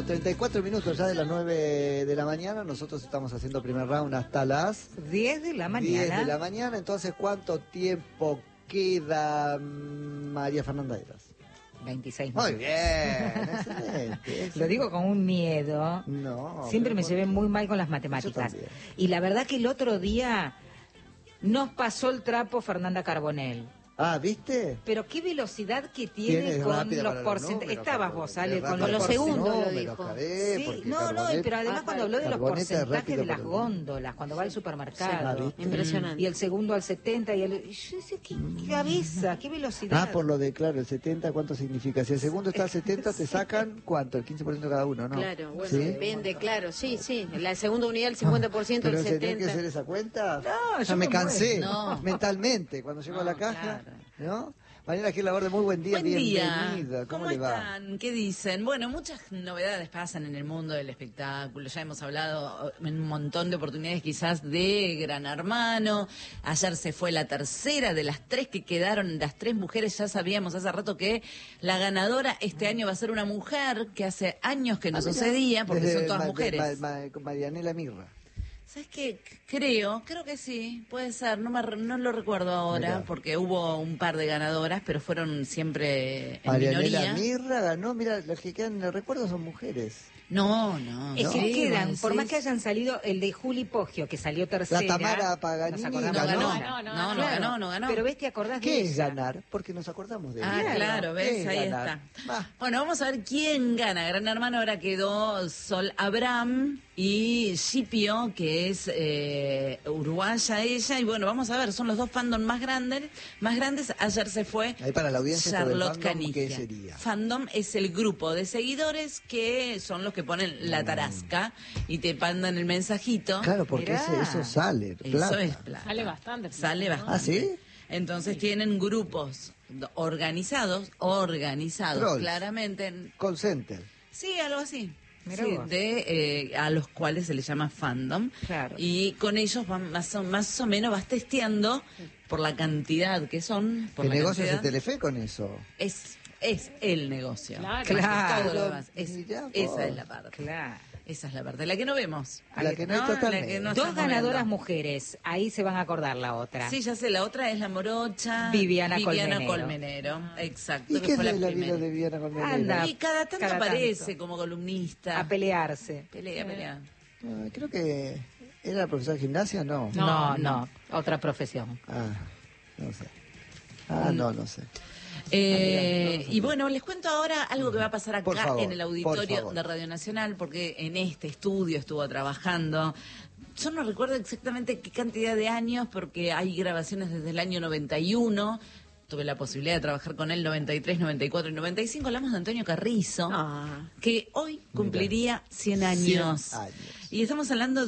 34 minutos ya de las 9 de la mañana. Nosotros estamos haciendo primer round hasta las 10 de la mañana. 10 de la mañana. Entonces, ¿cuánto tiempo queda, María Fernanda Eras? 26 Muy minutos. bien, excelente. Lo digo con un miedo. No. Siempre me llevé ¿por qué? muy mal con las Yo matemáticas. también. Y la verdad que el otro día nos pasó el trapo Fernanda Carbonell. Ah, ¿viste? Pero qué velocidad que tiene Tienes con rápida los para porcentajes. números, Estabas Carbonell, vos, Ale, con rápida los para segundos lo números, dijo. Carbonell, Sí, porque no, Carbonell- pero además cuando habló de los Carbonell es porcentajes rápido de las para- góndolas, cuando va al supermercado. Sí, ¿viste? Impresionante. Y el segundo al 70 y el... Y yo decía, qué cabeza, qué velocidad. Ah, por lo de, claro, el 70, ¿cuánto significa? Si el segundo está al 70, te sacan, ¿cuánto? El 15% cada uno, ¿no? Claro, bueno, ¿Sí? depende, claro, sí, sí. La segunda unidad, el 50%, Pero el se tiene que 70%. hacer esa cuenta. No, Ya yo me me cansé No. mentalmente cuando llego a la caja, claro. ¿no? Mariana Gil Laborde, muy buen día, Buen día. bienvenida. ¿Cómo ¿Cómo le va? están? ¿Qué dicen? Bueno, muchas novedades pasan en el mundo del espectáculo. Ya hemos hablado en un montón de oportunidades quizás de Gran Hermano. Ayer se fue la tercera de las tres que quedaron, las tres mujeres. Ya sabíamos hace rato que la ganadora este año va a ser una mujer que hace años que no sucedía porque Desde son todas mujeres. Marianela Mirra. ¿Sabes qué? Creo que sí, puede ser, no lo recuerdo ahora, Mirá. porque hubo un par de ganadoras, pero fueron siempre en Marianela minoría. Mirra ganó, mira, los que quedan en el recuerdo son mujeres. No. Es que Sí, quedan, vos por más decís. que hayan salido el de Juli Poggio, que salió tercera. La Tamara Paganini nos acordamos ganó. de ella. No ganó. Pero ves, ¿te acordás de ¿Qué es ella? ganar? Porque nos acordamos de Ah, ella. claro, ¿Qué ves, es ahí ganar? está. Va. Bueno, vamos a ver quién gana. Gran Hermano ahora quedó Sol Abraham y Scipio, que es uruguaya ella. Y bueno, vamos a ver, son los dos fandom más grandes. Ayer se fue Ahí para la audiencia esto del Charlotte fandom, ¿qué Canigia. sería? Fandom es el grupo de seguidores que son los que ponen la tarasca y te mandan el mensajito. Claro, porque Mirá. eso sale, plata. Eso es plata. Sale bastante. Sale bastante. ¿Ah, sí? Entonces tienen grupos organizados, Trolls. claramente. Call center. Sí, algo así. Mirá Sí, vos. a los cuales se les llama fandom. Claro. Y con ellos más o menos vas testeando por la cantidad que son. Por ¿Qué la negocio hace cantidad. Telefe con eso? Es el negocio. Claro. Más que todo lo demás. Mirá vos. Esa es la parte. Claro. Esa es la parte. La que no vemos. La que no es totalmente. La que no Dos estamos ganadoras viendo. mujeres, ahí se van a acordar la otra. Sí, ya sé, la otra es la morocha Viviana Colmenero. Exacto. ¿Y que qué fue es de la primera. vida de Viviana Colmenero? Anda. Y cada tanto Cada aparece tanto. como columnista. A pelearse. Pelea. Ah, creo que era profesor de gimnasia, ¿no? No, otra profesión. Ah, no sé. Ah, no sé. Y bueno, les cuento ahora algo que va a pasar Por acá favor, en el por auditorio favor. de Radio Nacional, porque en este estudio estuvo trabajando. Yo no recuerdo exactamente qué cantidad de años, porque hay grabaciones desde el año 91. Tuve la posibilidad de trabajar con él 93, 94 y 95. Hablamos de Antonio Carrizo, que hoy cumpliría 100 años. 100 años. Y estamos hablando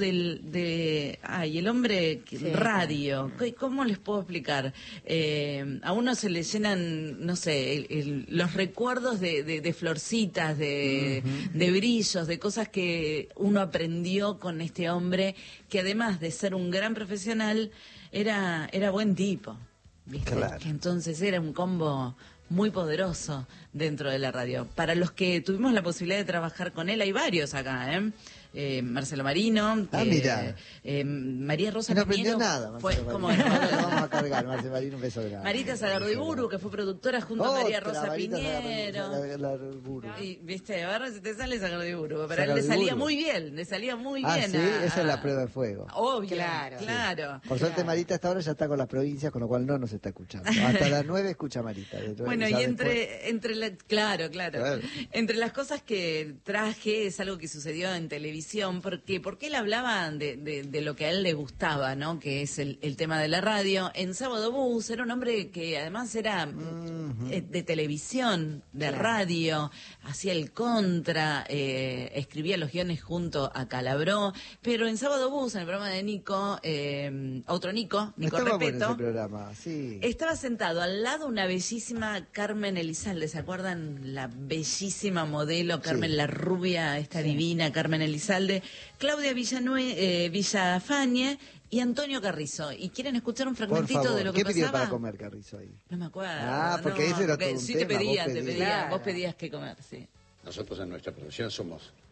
el hombre radio. ¿Cómo les puedo explicar? A uno se le llenan, no sé, los recuerdos de florcitas, de brillos, de cosas que uno aprendió con este hombre, que además de ser un gran profesional, era buen tipo. ¿Viste? Claro. Que entonces era un combo muy poderoso dentro de la radio. Para los que tuvimos la posibilidad de trabajar con él, hay varios acá, Marcelo Marino, mira. María Rosa No aprendió Piñero, nada, fue Marcelo como Marino. Ahora lo vamos a cargar, Marcelo Marino, un beso grande. Marita Sagardiburu, que fue productora junto a María Rosa Piñero. Y, viste, ahora se te sale Sagardiburu, pero a él le salía muy bien, Ah, sí, esa es la prueba de fuego. Obvio, Claro. claro. Por suerte Marita hasta ahora ya está con las provincias, con lo cual no nos está escuchando. Hasta las 9 escucha Marita. Bueno, y Ya claro. Claro. Entre las cosas que traje es algo que sucedió en televisión, porque él hablaba de lo que a él le gustaba, ¿no? Que es el tema de la radio. En Sábado Bus era un hombre que además era de televisión, de radio, hacía el contra, escribía los guiones junto a Calabró, pero en Sábado Bus, en el programa de Nico, otro Nico Estaba bueno Repeto, ese programa, sí. estaba sentado al lado una bellísima Carmen Elizalde, ¿se acuerdan? La bellísima modelo Carmen, Sí. la rubia, esta divina Carmen Elizalde, Claudia Villafañe y Antonio Carrizo. ¿Y quieren escuchar un Por fragmentito favor, de lo que ¿qué pidió pasaba? para comer Carrizo ahí? No me acuerdo. Ah, porque ese era todo un sí tema, te pedían, vos pedías. Claro. vos pedías que comer, sí. Nosotros en nuestra profesión somos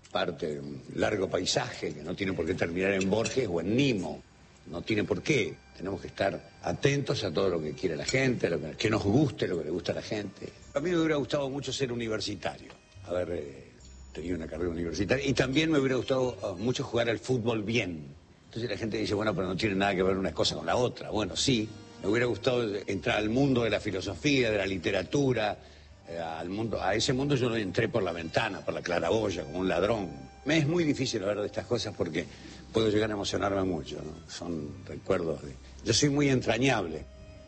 parte de un largo paisaje que no tiene por qué terminar en Borges o en Nimo. No tiene por qué. Tenemos que estar atentos a todo lo que quiere la gente, lo que nos guste, lo que le gusta a la gente. A mí me hubiera gustado mucho ser universitario, haber tenido una carrera universitaria. Y también me hubiera gustado mucho jugar al fútbol bien. Entonces la gente dice, bueno, pero no tiene nada que ver una cosa con la otra. Bueno, sí. Me hubiera gustado entrar al mundo de la filosofía, de la literatura, a ese mundo yo entré por la ventana, por la claraboya, como un ladrón. Me es muy difícil hablar de estas cosas porque puedo llegar a emocionarme mucho, ¿no? Son recuerdos de... Yo soy muy entrañable.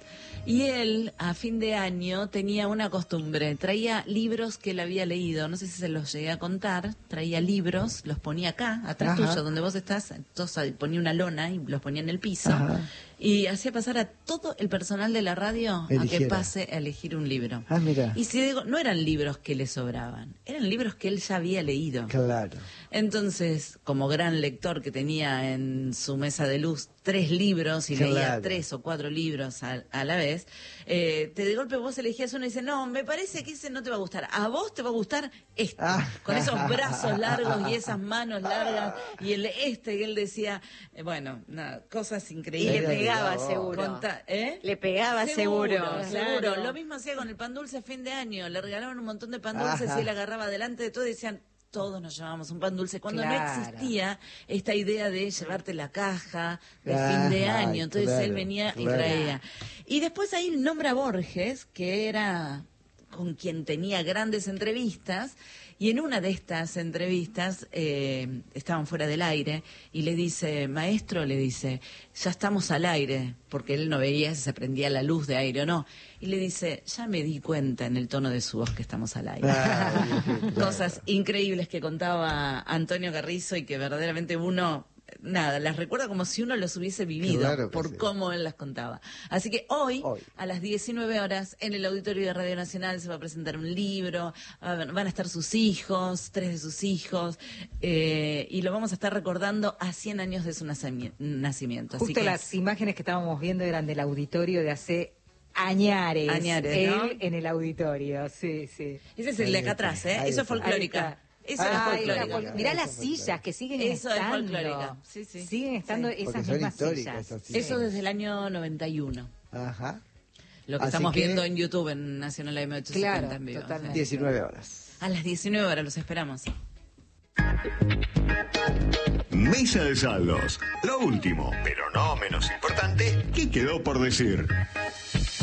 Y él, a fin de año, tenía una costumbre. Traía libros que él había leído. No sé si se los llegué a contar. Traía libros, los ponía acá, atrás tuyo, donde vos estás. Entonces ponía una lona y los ponía en el piso. Ajá. Y hacía pasar a todo el personal de la radio a que pase a elegir un libro. Ah, mira. Y si digo, no eran libros que le sobraban, eran libros que él ya había leído. Claro. Entonces, como gran lector que tenía en su mesa de luz 3 libros y leía 3 o 4 libros a la vez, de golpe vos elegías uno y dices, no, me parece que ese no te va a gustar. A vos te va a gustar este, con esos brazos largos y esas manos largas, y que él decía, bueno, nada, cosas increíbles. Y le pegaba seguro. Le pegaba seguro. Seguro. Lo mismo hacía con el pan dulce a fin de año. Le regalaban un montón de pan dulces y él agarraba delante de todo y decían, todos nos llevábamos un pan dulce, cuando no existía esta idea de llevarte la caja de fin de año. Entonces él venía y traía. Y después ahí nombra a Borges, que era con quien tenía grandes entrevistas, y en una de estas entrevistas estaban fuera del aire y le dice, maestro, le dice, ya estamos al aire, porque él no veía si se prendía la luz de aire o no. Y le dice, ya me di cuenta en el tono de su voz que estamos al aire. Cosas increíbles que contaba Antonio Carrizo y que verdaderamente uno... Nada, las recuerda como si uno los hubiese vivido por cómo él las contaba. Así que hoy, a las 19 horas, en el auditorio de Radio Nacional se va a presentar un libro, van a estar sus hijos, 3 de sus hijos, y lo vamos a estar recordando a 100 años de su nacimiento. Justo Así que las imágenes que estábamos viendo eran del auditorio de hace añares, ¿no? Él en el auditorio, sí. Ese es el de acá atrás, Eso es folclórica. Eso es folclórica. Mirá las sillas que siguen estando. Eso es folclórica. Sí. Siguen estando esas mismas sillas. Eso desde el año 91. Ajá. Lo que estamos viendo en YouTube, en Nacional AM870 en vivo. Totalmente. 19 horas. A las 19 horas los esperamos. Mesa de saldos. Lo último, pero no menos importante, ¿qué quedó por decir?